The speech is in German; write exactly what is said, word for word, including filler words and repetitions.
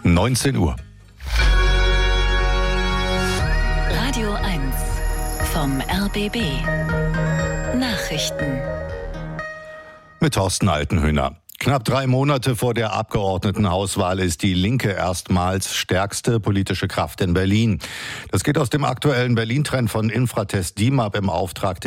neunzehn Uhr. Radio eins vom R B B. Nachrichten. Mit Thorsten Altenhöhner. Knapp drei Monate vor der Abgeordnetenhauswahl ist die Linke erstmals stärkste politische Kraft in Berlin. Das geht aus dem aktuellen Berlin-Trend von Infratest D I M A P im Auftrag der